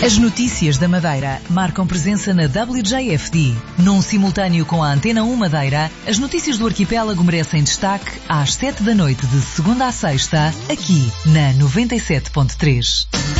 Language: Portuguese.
As notícias da Madeira marcam presença na WJFD. Num simultâneo com a Antena 1 Madeira, as notícias do arquipélago merecem destaque às 7 da noite de segunda a sexta, aqui na 97.3.